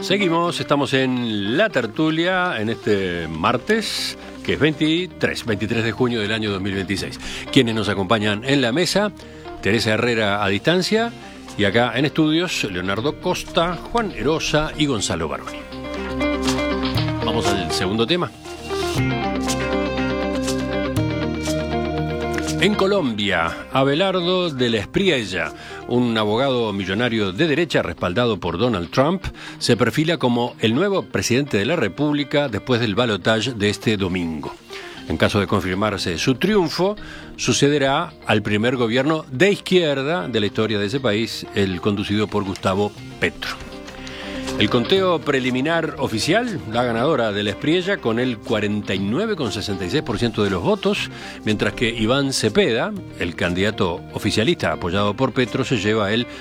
Seguimos, estamos en La Tertulia en este martes, que es 23 de junio del año 2026. Quienes nos acompañan en la mesa, Teresa Herrera a distancia, y acá en estudios, Leonardo Costa, Juan Erosa y Gonzalo Baroni. Vamos al segundo tema. En Colombia, Abelardo de la Espriella, un abogado millonario de derecha respaldado por Donald Trump, se perfila como el nuevo presidente de la República después del balotaje de este domingo. En caso de confirmarse su triunfo, sucederá al primer gobierno de izquierda de la historia de ese país, el conducido por Gustavo Petro. El conteo preliminar oficial, la ganadora de la Espriella con el 49,66% de los votos, mientras que Iván Cepeda, el candidato oficialista apoyado por Petro, se lleva el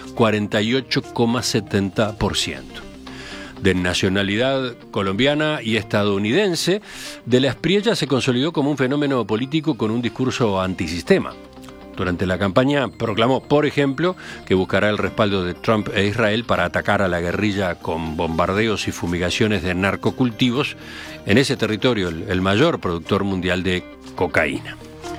48,70%. De nacionalidad colombiana y estadounidense, de la Espriella se consolidó como un fenómeno político con un discurso antisistema. Durante la campaña proclamó, por ejemplo, que buscará el respaldo de Trump e Israel para atacar a la guerrilla con bombardeos y fumigaciones de narcocultivos en ese territorio, el mayor productor mundial de cocaína.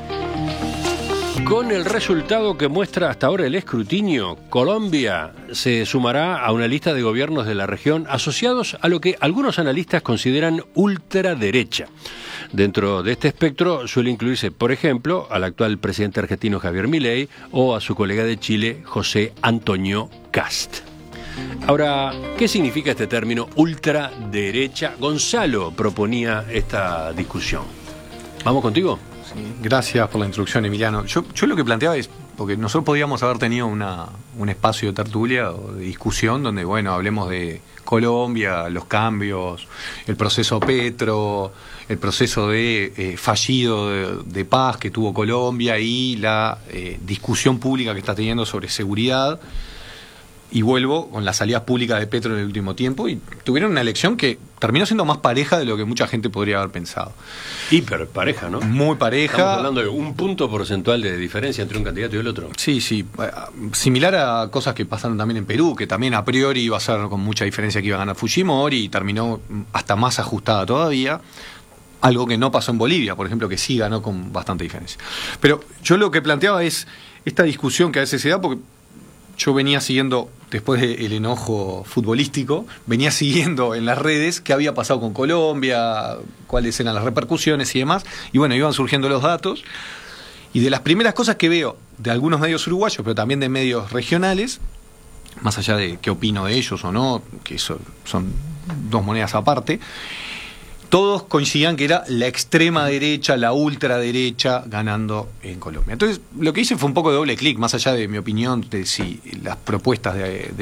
Con el resultado que muestra hasta ahora el escrutinio, Colombia se sumará a una lista de gobiernos de la región asociados a lo que algunos analistas consideran ultraderecha. Dentro de este espectro suele incluirse, por ejemplo, al actual presidente argentino Javier Milei o a su colega de Chile, José Antonio Kast. Ahora, ¿qué significa este término ultraderecha? Gonzalo proponía esta discusión. ¿Vamos contigo? Sí, gracias por la introducción, Emiliano. Yo lo que planteaba es, porque nosotros podíamos haber tenido un espacio de tertulia o de discusión donde, bueno, hablemos de Colombia, los cambios, el proceso Petro, el proceso de fallido de paz que tuvo Colombia y la discusión pública que está teniendo sobre seguridad. Y vuelvo con las salidas públicas de Petro en el último tiempo, y tuvieron una elección que terminó siendo más pareja de lo que mucha gente podría haber pensado. Hiper pareja, ¿no? Muy pareja. Estamos hablando de un punto porcentual de diferencia entre un candidato y el otro. Sí. Similar a cosas que pasaron también en Perú, que también a priori iba a ser con mucha diferencia que iba a ganar Fujimori, y terminó hasta más ajustada todavía. Algo que no pasó en Bolivia, por ejemplo, que sí ganó con bastante diferencia. Pero yo lo que planteaba es esta discusión que a veces se da, porque yo venía siguiendo, después del enojo futbolístico, venía siguiendo en las redes qué había pasado con Colombia, cuáles eran las repercusiones y demás, y bueno, iban surgiendo los datos, y de las primeras cosas que veo de algunos medios uruguayos, pero también de medios regionales, más allá de qué opino de ellos o no, que eso son dos monedas aparte, todos coincidían que era la extrema derecha, la ultraderecha ganando en Colombia. Entonces, lo que hice fue un poco de doble clic, más allá de mi opinión de si las propuestas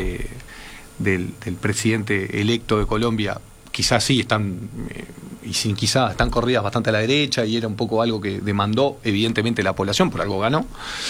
del presidente electo de Colombia quizás sí están, y sin quizás, están corridas bastante a la derecha, y era un poco algo que demandó evidentemente la población, por algo ganó.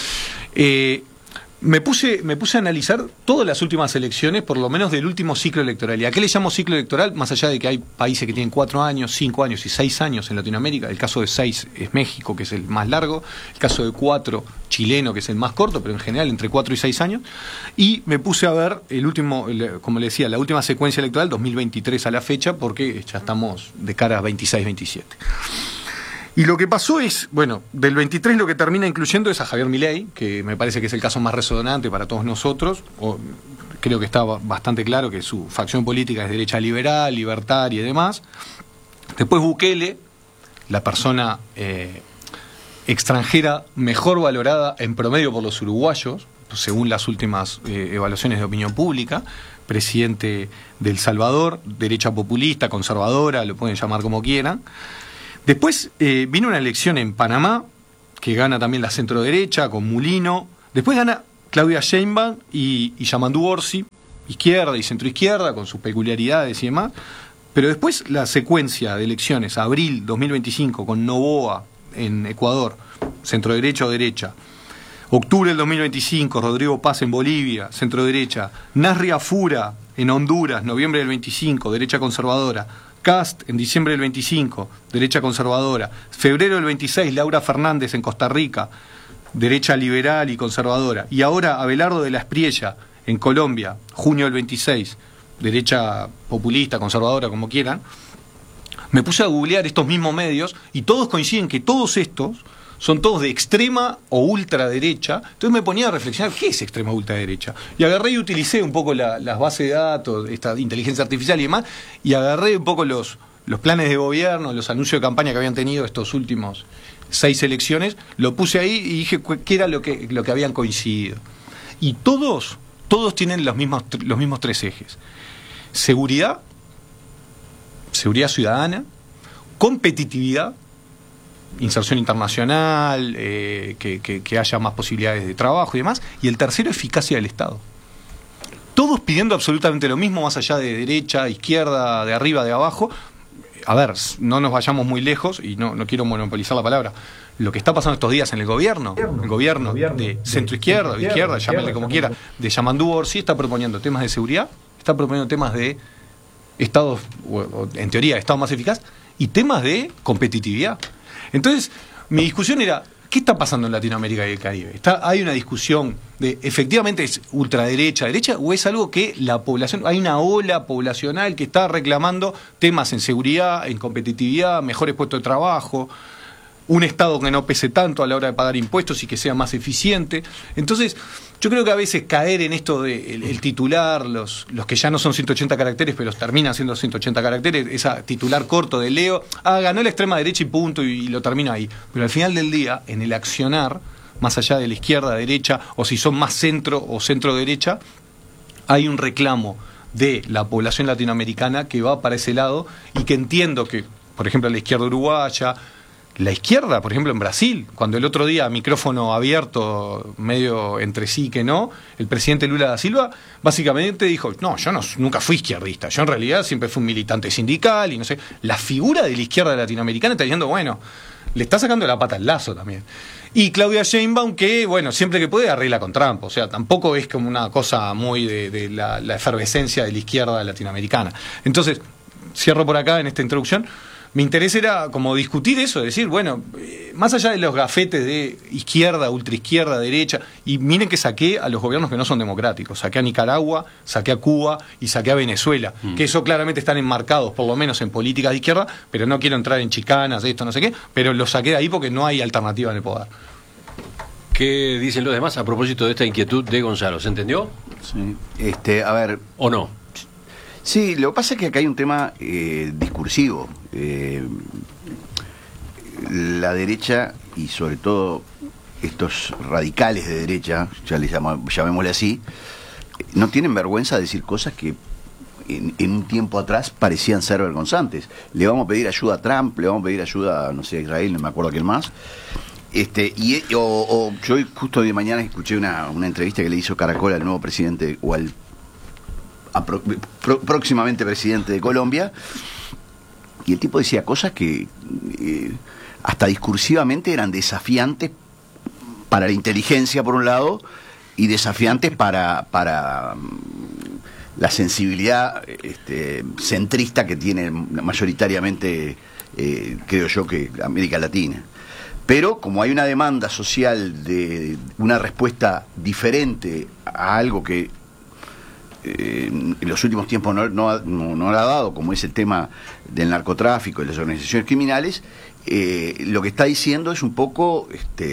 Me puse a analizar todas las últimas elecciones, por lo menos del último ciclo electoral. ¿Y a qué le llamo ciclo electoral? Más allá de que hay países que tienen 4 años, 5 años y 6 años en Latinoamérica. El caso de 6 es México, que es el más largo. El caso de 4, chileno, que es el más corto, pero en general entre 4 y 6 años. Y me puse a ver el último, como le decía, la última secuencia electoral, 2023 a la fecha, porque ya estamos de cara a 26-27. Y lo que pasó es, bueno, del 23 lo que termina incluyendo es a Javier Milei, que me parece que es el caso más resonante para todos nosotros. Creo que está bastante claro que su facción política es derecha liberal, libertaria y demás. Después Bukele, la persona extranjera mejor valorada en promedio por los uruguayos, según las últimas evaluaciones de opinión pública, presidente de El Salvador, derecha populista, conservadora, lo pueden llamar como quieran. Después vino una elección en Panamá, que gana también la centroderecha, con Mulino. Después gana Claudia Sheinbaum y Yamandu Orsi, izquierda y centroizquierda, con sus peculiaridades y demás. Pero después la secuencia de elecciones, abril 2025, con Noboa en Ecuador, centroderecha o derecha. Octubre del 2025, Rodrigo Paz en Bolivia, centroderecha. Nasri Afura en Honduras, noviembre del 25, derecha conservadora. Kast en diciembre del 25, derecha conservadora. Febrero del 26, Laura Fernández en Costa Rica, derecha liberal y conservadora. Y ahora Abelardo de la Espriella en Colombia, junio del 26, derecha populista, conservadora, como quieran, me puse a googlear estos mismos medios y todos coinciden que todos estos son todos de extrema o ultraderecha. Entonces me ponía a reflexionar, ¿qué es extrema o ultraderecha? Y agarré y utilicé un poco las bases de datos, esta inteligencia artificial y demás, y agarré un poco los planes de gobierno, los anuncios de campaña que habían tenido estos últimos 6 elecciones, lo puse ahí y dije qué era lo que habían coincidido. Y todos tienen los mismos 3 ejes. Seguridad ciudadana, competitividad, inserción internacional, que haya más posibilidades de trabajo y demás, y el tercero, eficacia del Estado. Todos pidiendo absolutamente lo mismo, más allá de derecha, izquierda, de arriba, de abajo. A ver, no nos vayamos muy lejos, y no quiero monopolizar la palabra, lo que está pasando estos días en el gobierno de centro-izquierda, o izquierda, llámenle como quiera, de Yamandú Orsi, está proponiendo temas de seguridad, está proponiendo temas de Estado, o en teoría, Estado más eficaz, y temas de competitividad. Entonces, mi discusión era, ¿qué está pasando en Latinoamérica y el Caribe? ¿Hay una discusión de, efectivamente, es ultraderecha, derecha, o es algo que la población, hay una ola poblacional que está reclamando temas en seguridad, en competitividad, mejores puestos de trabajo, un Estado que no pese tanto a la hora de pagar impuestos y que sea más eficiente? Entonces, yo creo que a veces caer en esto de el titular, los que ya no son 180 caracteres, pero terminan siendo 180 caracteres, esa titular corto de Leo, ganó la extrema derecha y punto, y lo termino ahí. Pero al final del día, en el accionar, más allá de la izquierda, derecha, o si son más centro o centro-derecha, hay un reclamo de la población latinoamericana que va para ese lado, y que entiendo que, por ejemplo, la izquierda uruguaya, la izquierda, por ejemplo, en Brasil, cuando el otro día, micrófono abierto, medio entre sí que no, el presidente Lula da Silva básicamente dijo, no, yo nunca fui izquierdista, yo en realidad siempre fui un militante sindical y no sé. La figura de la izquierda latinoamericana está diciendo, bueno, le está sacando la pata al lazo también. Y Claudia Sheinbaum, que, bueno, siempre que puede arregla con Trump, o sea, tampoco es como una cosa muy de la efervescencia de la izquierda latinoamericana. Entonces, cierro por acá en esta introducción. Mi interés era como discutir eso, decir, bueno, más allá de los gafetes de izquierda, ultraizquierda, derecha, y miren que saqué a los gobiernos que no son democráticos, saqué a Nicaragua, saqué a Cuba y saqué a Venezuela, que eso claramente están enmarcados, por lo menos en políticas de izquierda, pero no quiero entrar en chicanas, esto, no sé qué, pero los saqué de ahí porque no hay alternativa en el poder. ¿Qué dicen los demás a propósito de esta inquietud de Gonzalo? ¿Se entendió? Sí. A ver... ¿O no? Sí, lo que pasa es que acá hay un tema discursivo. La derecha, y sobre todo estos radicales de derecha, ya les llamémosle así, no tienen vergüenza de decir cosas que en un tiempo atrás parecían ser vergonzantes. Le vamos a pedir ayuda a Trump, le vamos a pedir ayuda, no sé, a Israel, no me acuerdo a quién más. Yo justo de mañana escuché una entrevista que le hizo Caracol al nuevo presidente, o al próximamente presidente de Colombia, y el tipo decía cosas que hasta discursivamente eran desafiantes para la inteligencia por un lado, y desafiantes para la sensibilidad centrista que tiene mayoritariamente, creo yo, que América Latina. Pero como hay una demanda social de una respuesta diferente a algo que en los últimos tiempos no lo ha dado, como es el tema del narcotráfico y las organizaciones criminales, lo que está diciendo es un poco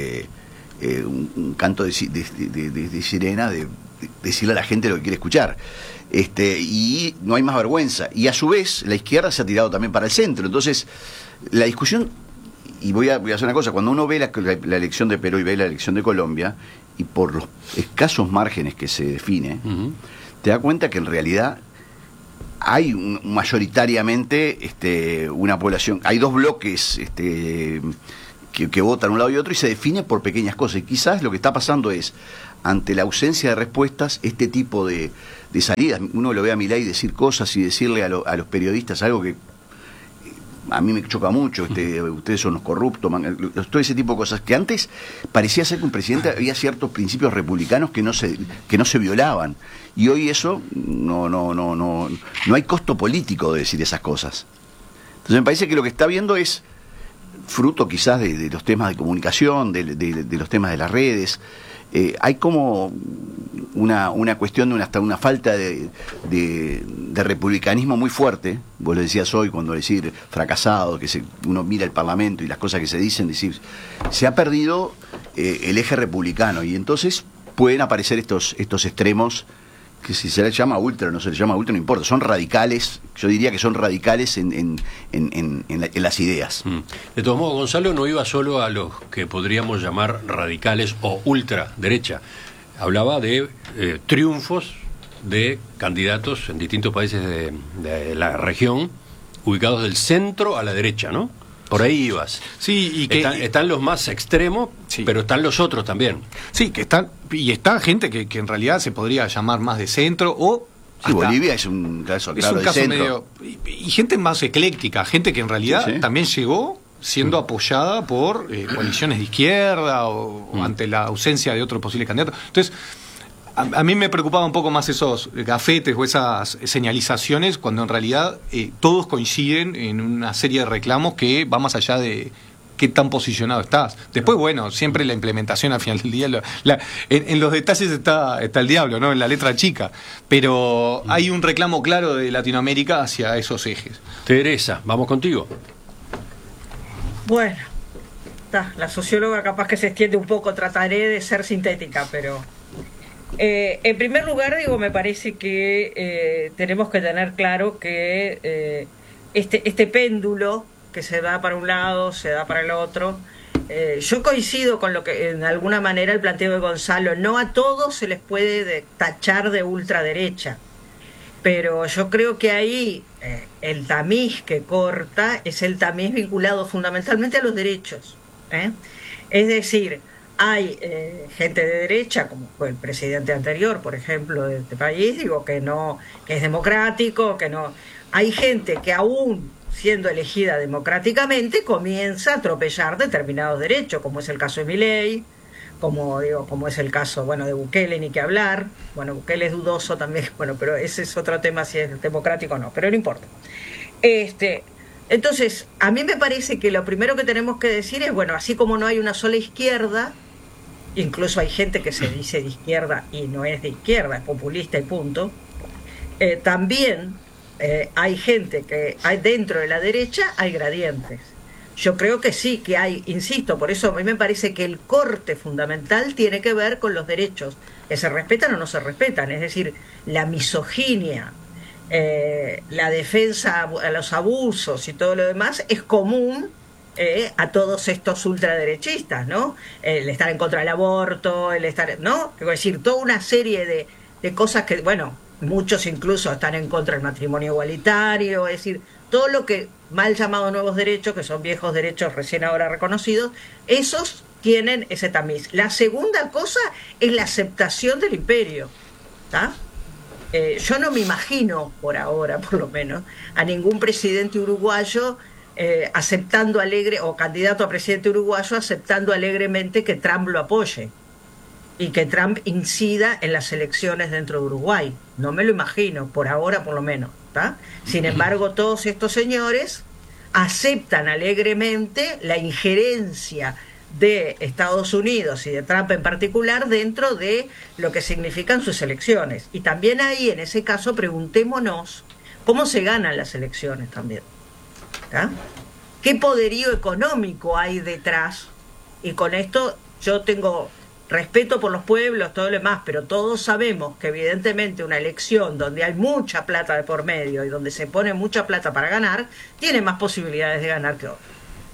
un canto de sirena, de decirle a la gente lo que quiere escuchar, y no hay más vergüenza, y a su vez la izquierda se ha tirado también para el centro. Entonces la discusión, y voy a hacer una cosa, cuando uno ve la elección de Perú y ve la elección de Colombia, y por los escasos márgenes que se define, te das cuenta que en realidad hay mayoritariamente una población, hay dos bloques que votan un lado y otro, y se define por pequeñas cosas. Y quizás lo que está pasando es, ante la ausencia de respuestas, este tipo de salidas. Uno lo ve a Milei decir cosas y decirle a los periodistas algo que a mí me choca mucho, ustedes son los corruptos, todo ese tipo de cosas, que antes parecía ser que un presidente había ciertos principios republicanos que no se violaban, y hoy eso no hay costo político de decir esas cosas. Entonces me parece que lo que está viendo es fruto quizás de los temas de comunicación, de los temas de las redes. Hay como una cuestión de hasta una falta de de republicanismo muy fuerte. Vos lo decías hoy cuando decir fracasado, que uno mira el Parlamento y las cosas que se dicen, decir, se ha perdido el eje republicano, y entonces pueden aparecer estos extremos que si se les llama ultra o no se les llama ultra, no importa, son radicales. Yo diría que son radicales en las ideas. De todos modos, Gonzalo no iba solo a los que podríamos llamar radicales o ultraderecha. Hablaba de triunfos de candidatos en distintos países de la región, ubicados del centro a la derecha, ¿no? Por ahí ibas. Sí, y que están los más extremos, sí, pero están los otros también. Sí, que están, y está gente que en realidad se podría llamar más de centro o... Sí, Bolivia es un caso claro de centro. Medio, y gente más ecléctica, gente que en realidad también llegó siendo apoyada por coaliciones de izquierda o ante la ausencia de otro posible candidato. Entonces, a mí me preocupaba un poco más esos gafetes o esas señalizaciones, cuando en realidad todos coinciden en una serie de reclamos que va más allá de qué tan posicionado estás. Después, bueno, siempre la implementación al final del día, en los detalles está el diablo, ¿no? En la letra chica. Pero hay un reclamo claro de Latinoamérica hacia esos ejes. Teresa, vamos contigo. Bueno, la socióloga capaz que se extiende un poco, trataré de ser sintética, pero... en primer lugar, me parece que tenemos que tener claro que este péndulo que se da para un lado, se da para el otro, yo coincido con lo que, en alguna manera, el planteo de Gonzalo. No a todos se les puede tachar de ultraderecha, pero yo creo que ahí el tamiz que corta es el tamiz vinculado fundamentalmente a los derechos, es decir, hay gente de derecha, como fue el presidente anterior, por ejemplo, de este país, que es democrático, que no. Hay gente que aún siendo elegida democráticamente comienza a atropellar determinados derechos, como es el caso de Milei, como es el caso, de Bukele, ni que hablar. Bukele es dudoso también, pero ese es otro tema, si es democrático o no, pero no importa. Entonces, a mí me parece que lo primero que tenemos que decir es, así como no hay una sola izquierda, incluso hay gente que se dice de izquierda y no es de izquierda, es populista y punto, también hay gente que hay dentro de la derecha, hay gradientes. Yo creo que sí, que hay, insisto, por eso a mí me parece que el corte fundamental tiene que ver con los derechos, que se respetan o no se respetan, es decir, la misoginia, la defensa a los abusos y todo lo demás es común a todos estos ultraderechistas, ¿no? El estar en contra del aborto, el estar, ¿no? Es decir, toda una serie de cosas que, muchos incluso están en contra del matrimonio igualitario, es decir, todo lo que mal llamados nuevos derechos, que son viejos derechos recién ahora reconocidos, esos tienen ese tamiz. La segunda cosa es la aceptación del imperio, ¿está? Yo no me imagino, por ahora por lo menos, a ningún presidente uruguayo aceptando o candidato a presidente uruguayo aceptando alegremente que Trump lo apoye y que Trump incida en las elecciones dentro de Uruguay. No me lo imagino, por ahora por lo menos, ¿tá? Sin embargo, todos estos señores aceptan alegremente la injerencia de Estados Unidos y de Trump en particular dentro de lo que significan sus elecciones. Y también ahí, en ese caso, preguntémonos cómo se ganan las elecciones también, ¿tá? ¿Qué poderío económico hay detrás? Y con esto yo tengo respeto por los pueblos, todo lo demás, pero todos sabemos que evidentemente una elección donde hay mucha plata de por medio y donde se pone mucha plata para ganar, tiene más posibilidades de ganar que otra.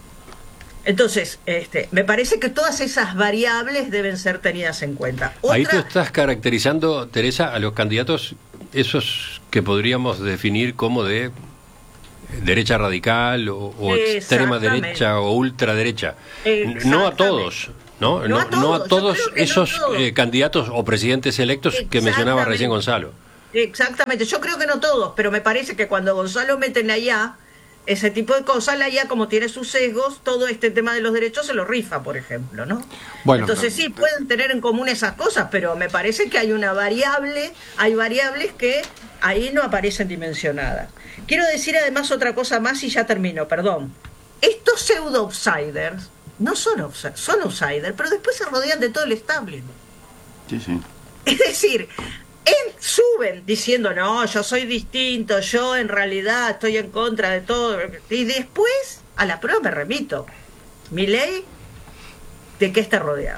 Entonces, me parece que todas esas variables deben ser tenidas en cuenta. Ahí tú estás caracterizando, Teresa, a los candidatos esos que podríamos definir como de derecha radical o extrema derecha o ultraderecha. No a todos. No a todos esos candidatos o presidentes electos que mencionaba recién Gonzalo. Exactamente, yo creo que no todos, pero me parece que cuando Gonzalo mete en la IA ese tipo de cosas, la IA, como tiene sus sesgos, todo este tema de los derechos se lo rifa, por ejemplo, ¿no? Entonces sí, pueden tener en común esas cosas, pero me parece que hay variables que ahí no aparecen dimensionadas. Quiero decir además otra cosa más y ya termino, perdón. Estos pseudo-outsiders no son outsiders, pero después se rodean de todo el establishment. Sí, sí. Es decir, suben diciendo, no, yo soy distinto, yo en realidad estoy en contra de todo, y después a la prueba me remito. Milei, ¿de qué está rodeado?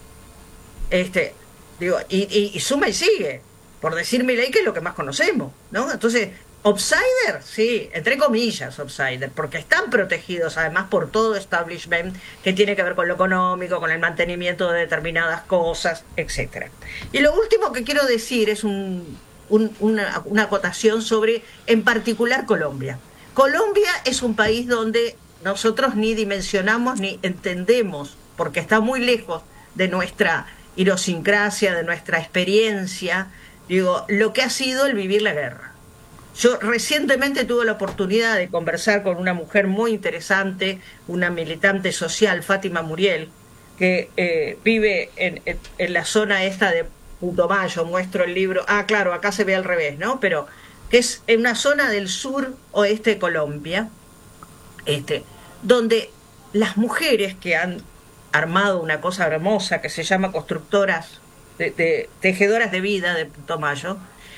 Y suma y sigue, por decir Milei, que es lo que más conocemos, ¿no? Entonces, outsider, sí, entre comillas outsider, porque están protegidos además por todo establishment que tiene que ver con lo económico, con el mantenimiento de determinadas cosas, etcétera. Y lo último que quiero decir es una acotación sobre, en particular, Colombia. Colombia es un país donde nosotros ni dimensionamos ni entendemos, porque está muy lejos de nuestra idiosincrasia, de nuestra experiencia, lo que ha sido el vivir la guerra. Yo recientemente tuve la oportunidad de conversar con una mujer muy interesante, una militante social, Fátima Muriel, que vive en la zona esta de Putumayo. Muestro el libro, claro, acá se ve al revés, ¿no? Pero que es en una zona del sur oeste de Colombia, donde las mujeres que han armado una cosa hermosa que se llama constructoras, tejedoras de vida de Putumayo,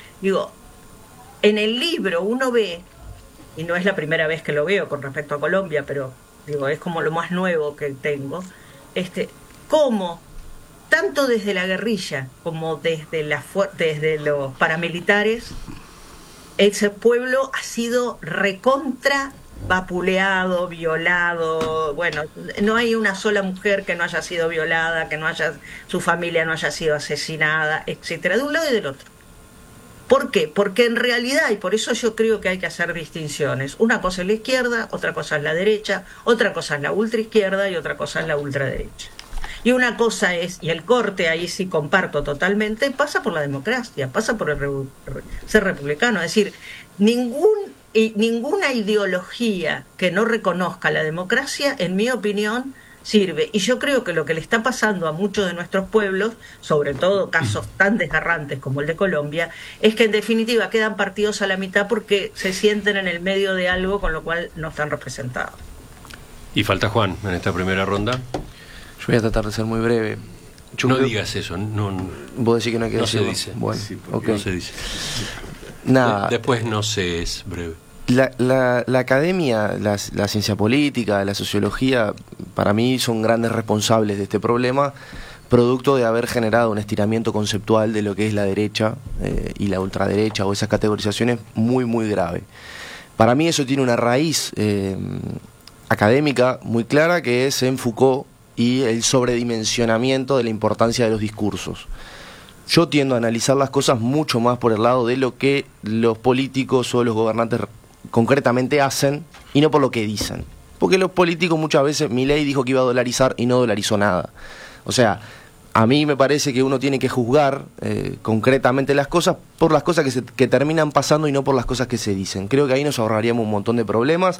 en el libro uno ve, y no es la primera vez que lo veo con respecto a Colombia, pero es como lo más nuevo que tengo, cómo tanto desde la guerrilla como desde los paramilitares, ese pueblo ha sido recontra vapuleado, violado. Bueno, no hay una sola mujer que no haya sido violada, que su familia no haya sido asesinada, etcétera, de un lado y del otro. ¿Por qué? Porque en realidad, y por eso yo creo que hay que hacer distinciones, una cosa es la izquierda, otra cosa es la derecha, otra cosa es la ultraizquierda y otra cosa es la ultraderecha. Y una cosa es, y el corte ahí sí comparto totalmente, pasa por la democracia, pasa por ser republicano. Es decir, ninguna ideología que no reconozca la democracia, en mi opinión, sirve. Y yo creo que lo que le está pasando a muchos de nuestros pueblos, sobre todo casos tan desgarrantes como el de Colombia, es que en definitiva quedan partidos a la mitad porque se sienten en el medio de algo con lo cual no están representados. Y falta Juan en esta primera ronda. Yo voy a tratar de ser muy breve. No digas eso. No, vos decís que no hay que decirlo. No se dice. Bueno, sí, okay. No se dice. Nada. Después no se es breve. La academia, la ciencia política, la sociología, para mí son grandes responsables de este problema, producto de haber generado un estiramiento conceptual de lo que es la derecha y la ultraderecha o esas categorizaciones muy, muy grave. Para mí eso tiene una raíz académica muy clara, que es en Foucault y el sobredimensionamiento de la importancia de los discursos. Yo tiendo a analizar las cosas mucho más por el lado de lo que los políticos o los gobernantes concretamente hacen y no por lo que dicen. Porque los políticos muchas veces, Milei dijo que iba a dolarizar y no dolarizó nada. O sea, a mí me parece que uno tiene que juzgar concretamente las cosas por las cosas que terminan pasando y no por las cosas que se dicen. Creo que ahí nos ahorraríamos un montón de problemas.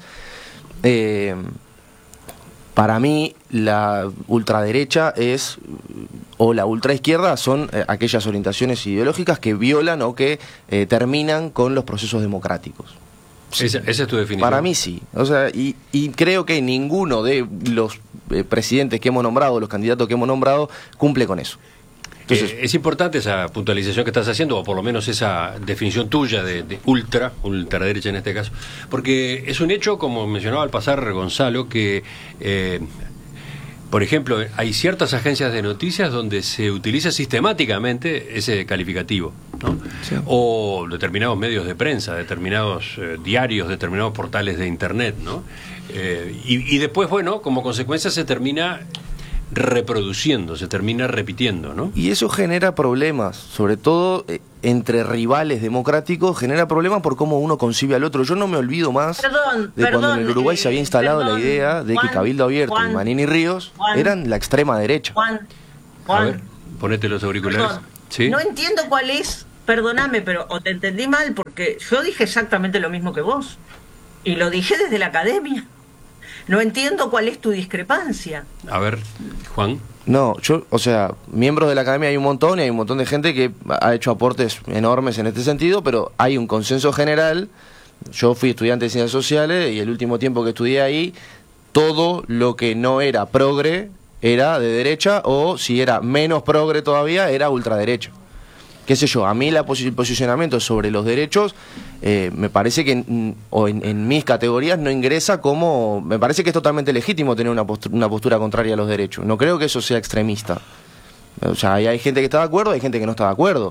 Para mí la ultraderecha o la ultraizquierda son aquellas orientaciones ideológicas que violan o que terminan con los procesos democráticos. Esa es tu definición. Para mí sí. O sea, y creo que ninguno de los presidentes que hemos nombrado, los candidatos que hemos nombrado, cumple con eso. Entonces, es importante esa puntualización que estás haciendo, o por lo menos esa definición tuya de ultraderecha en este caso, porque es un hecho, como mencionaba al pasar Gonzalo, que por ejemplo, hay ciertas agencias de noticias donde se utiliza sistemáticamente ese calificativo, ¿no? Sí. O determinados medios de prensa, determinados diarios, determinados portales de internet, ¿no? Y después, bueno, como consecuencia se termina reproduciendo, se termina repitiendo, ¿no? Y eso genera problemas, sobre todo entre rivales democráticos, genera problemas por cómo uno concibe al otro. Yo no me olvido más de cuando en el Uruguay se había instalado la idea de que Cabildo Abierto y Manini Ríos eran la extrema derecha. Juan, a ver, ponete los auriculares. ¿Sí? No entiendo cuál es, perdóname, pero o te entendí mal, porque yo dije exactamente lo mismo que vos, y lo dije desde la academia. No entiendo cuál es tu discrepancia. A ver, Juan. No, miembros de la academia hay un montón, y hay un montón de gente que ha hecho aportes enormes en este sentido, pero hay un consenso general. Yo fui estudiante de Ciencias Sociales y el último tiempo que estudié ahí, todo lo que no era progre era de derecha, o si era menos progre todavía, era ultraderecha. qué sé yo, a mí el posicionamiento sobre los derechos me parece que en mis categorías no ingresa como... Me parece que es totalmente legítimo tener una postura contraria a los derechos. No creo que eso sea extremista. O sea, hay gente que está de acuerdo, hay gente que no está de acuerdo.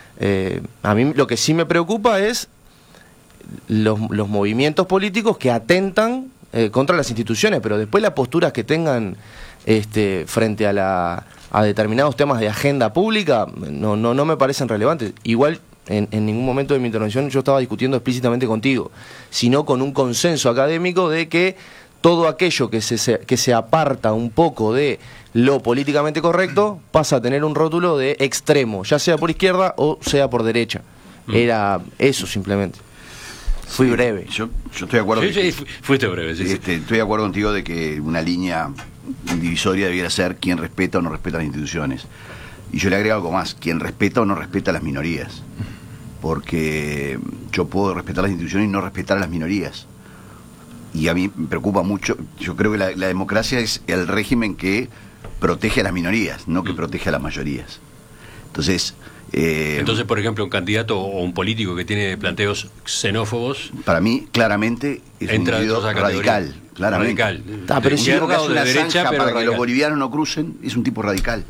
A mí lo que sí me preocupa es los movimientos políticos que atentan contra las instituciones, pero después las posturas que tengan frente a determinados temas de agenda pública no me parecen relevantes. Igual en ningún momento de mi intervención yo estaba discutiendo explícitamente contigo, sino con un consenso académico de que todo aquello que se aparta un poco de lo políticamente correcto pasa a tener un rótulo de extremo, ya sea por izquierda o sea por derecha. Era eso simplemente. Fui breve. Yo estoy de acuerdo. Sí, fuiste breve. Sí. Estoy de acuerdo contigo de que una línea divisoria debiera ser quién respeta o no respeta las instituciones. Y yo le agrego algo más, quién respeta o no respeta a las minorías. Porque yo puedo respetar las instituciones y no respetar a las minorías. Y a mí me preocupa mucho, yo creo que la democracia es el régimen que protege a las minorías, no que protege a las mayorías. Entonces, por ejemplo, un candidato o un político que tiene planteos xenófobos... Para mí, claramente, es un individuo radical. Claramente. Radical. Pero si izquierda hace o de una derecha, zanja pero para radical. que los bolivianos no crucen, es un tipo radical.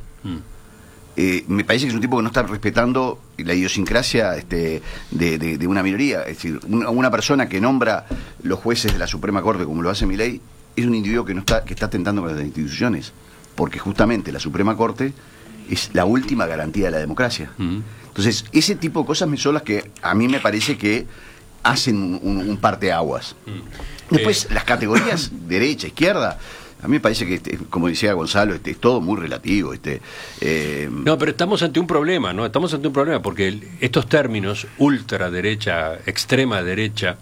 Me parece que es un tipo que no está respetando la idiosincrasia de una minoría. Es decir, una persona que nombra los jueces de la Suprema Corte, como lo hace Milei, es un individuo que está atentando con las instituciones, porque justamente la Suprema Corte es la última garantía de la democracia. Entonces, ese tipo de cosas son las que a mí me parece que hacen un parteaguas. Después, las categorías derecha, izquierda, a mí me parece que, como decía Gonzalo, es todo muy relativo. No, pero estamos ante un problema, ¿no? Estamos ante un problema porque estos términos, ultraderecha, extrema derecha,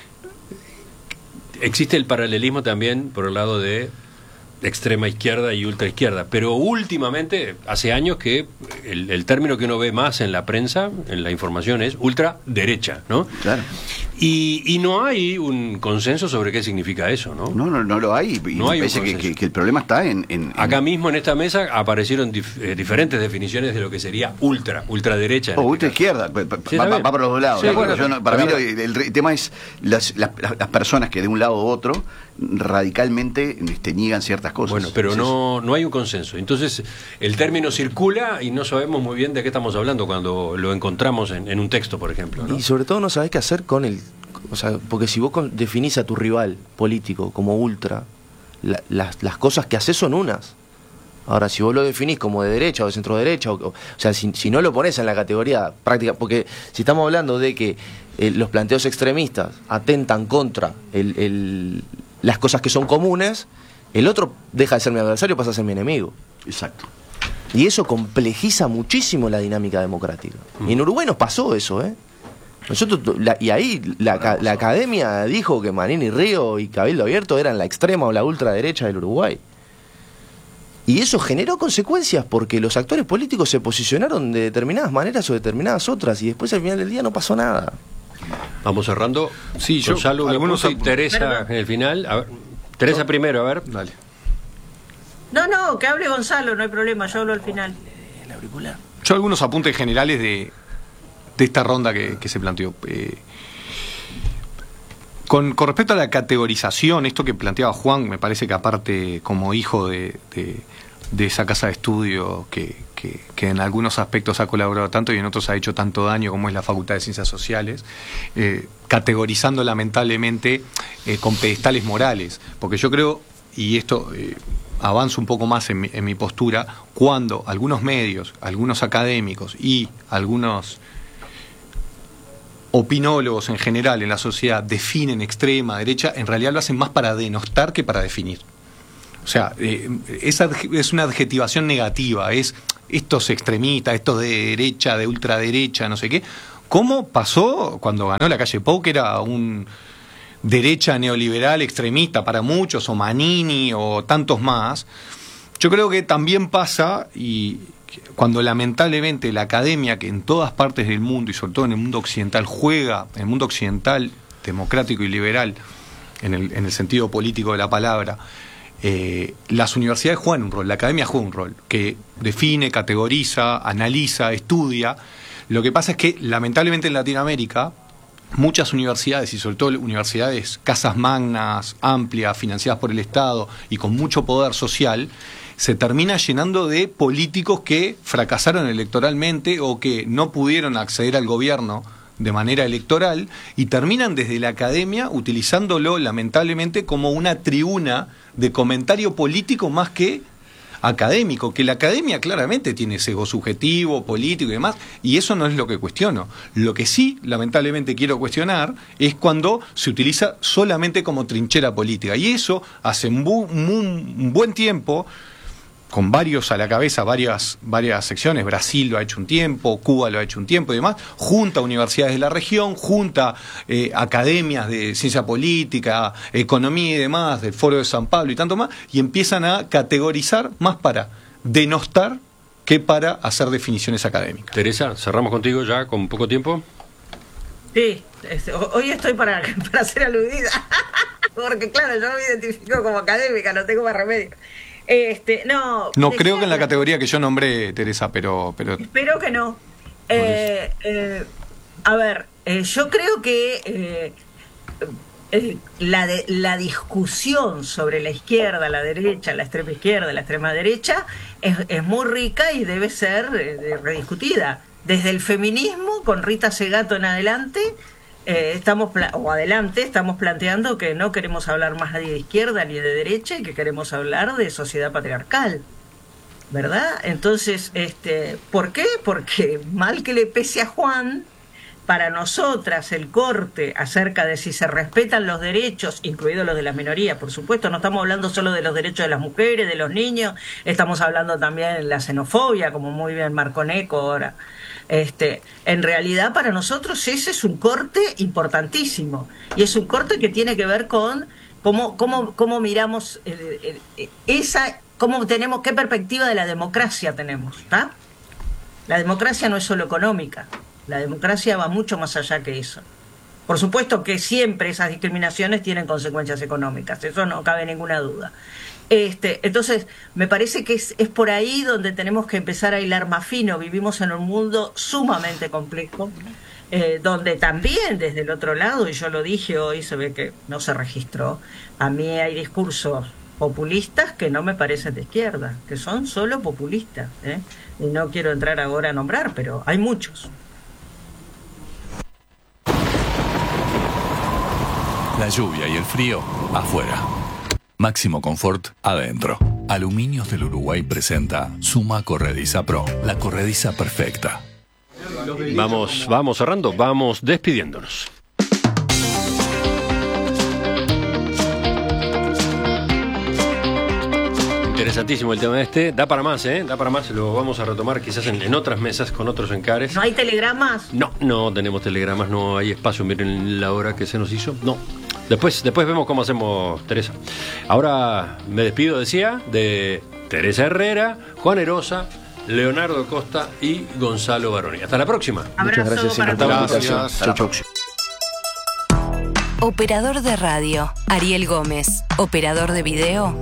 existe el paralelismo también por el lado de extrema izquierda y ultra izquierda, pero últimamente, hace años que el término que uno ve más en la prensa, en la información, es ultraderecha, ¿no? Claro. Y no hay un consenso sobre qué significa eso, ¿no? No lo hay. Y no me hay parece que el problema está en... Acá mismo en esta mesa aparecieron diferentes definiciones de lo que sería ultraderecha. O ultra izquierda, Sí, va para los dos lados. Sí, bueno, para mí el tema es las personas que de un lado u otro radicalmente niegan ciertas cosas. Bueno, pero no hay un consenso. Entonces, el término circula y no sabemos muy bien de qué estamos hablando cuando lo encontramos en un texto, por ejemplo, ¿no? Y sobre todo no sabés qué hacer con el... O sea, porque si vos definís a tu rival político como ultra, las cosas que haces son unas. Ahora, si vos lo definís como de derecha o de centro derecha, o sea, si no lo pones en la categoría práctica, porque si estamos hablando de que los planteos extremistas atentan contra las cosas que son comunes, el otro deja de ser mi adversario y pasa a ser mi enemigo. Exacto. Y eso complejiza muchísimo la dinámica democrática. Y en Uruguay nos pasó eso, ¿eh? Y ahí la academia dijo que Manini Río y Cabildo Abierto eran la extrema o la ultraderecha del Uruguay. Y eso generó consecuencias porque los actores políticos se posicionaron de determinadas maneras o determinadas otras y después al final del día no pasó nada. Vamos cerrando. Sí, Gonzalo, algunos y Teresa en el final. A ver, Teresa primero, a ver. Dale. No, que hable Gonzalo, no hay problema, yo hablo al final. El auricular. Yo algunos apuntes generales de esta ronda que se planteó. Con respecto a la categorización, esto que planteaba Juan, me parece que aparte como hijo de esa casa de estudio que en algunos aspectos ha colaborado tanto y en otros ha hecho tanto daño como es la Facultad de Ciencias Sociales, categorizando lamentablemente con pedestales morales, porque yo creo, y esto avanzo un poco más en mi postura, cuando algunos medios, algunos académicos y algunos opinólogos en general en la sociedad definen extrema derecha, en realidad lo hacen más para denostar que para definir. O sea, es una adjetivación negativa, es estos extremistas, estos de derecha, de ultraderecha, no sé qué. ¿Cómo pasó cuando ganó la calle Pou, que era un derecha neoliberal extremista para muchos, o Manini, o tantos más? Yo creo que también pasa, y cuando lamentablemente la academia, que en todas partes del mundo y sobre todo en el mundo occidental juega, en el mundo occidental democrático y liberal, en el sentido político de la palabra, las universidades juegan un rol, la academia juega un rol, que define, categoriza, analiza, estudia Lo que pasa es que, lamentablemente, en Latinoamérica, muchas universidades, y sobre todo universidades, casas magnas, amplias, financiadas por el Estado y con mucho poder social, se termina llenando de políticos que fracasaron electoralmente o que no pudieron acceder al gobierno de manera electoral y terminan desde la academia utilizándolo lamentablemente como una tribuna de comentario político más que académico, que la academia claramente tiene sesgo subjetivo, político y demás, y eso no es lo que cuestiono. Lo que sí, lamentablemente, quiero cuestionar es cuando se utiliza solamente como trinchera política, y eso hace un buen tiempo, con varios a la cabeza, varias secciones. Brasil lo ha hecho un tiempo, Cuba lo ha hecho un tiempo y demás, junta universidades de la región, junta academias de ciencia política, economía y demás, del Foro de San Pablo y tanto más, y empiezan a categorizar más para denostar que para hacer definiciones académicas. Teresa, cerramos contigo ya con poco tiempo. Sí, hoy estoy para ser aludida, porque claro, yo me identifico como académica, no tengo más remedio. No creo que en la categoría que yo nombré, Teresa, pero espero que no. A ver, yo creo que la discusión sobre la izquierda, la derecha, la extrema izquierda, la extrema derecha es muy rica y debe ser rediscutida. Desde el feminismo, con Rita Segato en adelante, estamos planteando que no queremos hablar más ni de izquierda ni de derecha y que queremos hablar de sociedad patriarcal, ¿verdad? Entonces, ¿por qué? Porque mal que le pese a Juan, para nosotras el corte acerca de si se respetan los derechos, incluidos los de las minorías, por supuesto, no estamos hablando solo de los derechos de las mujeres, de los niños, estamos hablando también de la xenofobia, como muy bien marcó Neco ahora. En realidad para nosotros ese es un corte importantísimo y es un corte que tiene que ver con cómo miramos qué perspectiva de la democracia tenemos, ¿tá? La democracia no es solo económica, la democracia va mucho más allá que eso. Por supuesto que siempre esas discriminaciones tienen consecuencias económicas, eso no cabe ninguna duda. Entonces, me parece que es por ahí donde tenemos que empezar a hilar más fino. Vivimos en un mundo sumamente complejo, donde también desde el otro lado, y yo lo dije hoy, se ve que no se registró, a mí hay discursos populistas que no me parecen de izquierda, que son solo populistas, y no quiero entrar ahora a nombrar, pero hay muchos. La lluvia y el frío afuera. Máximo confort adentro. Aluminios del Uruguay presenta Suma Corrediza Pro, la corrediza perfecta. Vamos cerrando, vamos despidiéndonos. Interesantísimo el tema da para más, da para más, lo vamos a retomar quizás en otras mesas con otros encares. ¿No hay telegramas? No tenemos telegramas, no hay espacio, miren la hora que se nos hizo, no. Después vemos cómo hacemos, Teresa. Ahora me despido, decía, de Teresa Herrera, Juan Erosa, Leonardo Costa y Gonzalo Baroni. Hasta la próxima. Abrazo. Muchas gracias. gracias. Chau. Operador de radio, Ariel Gómez. Operador de video,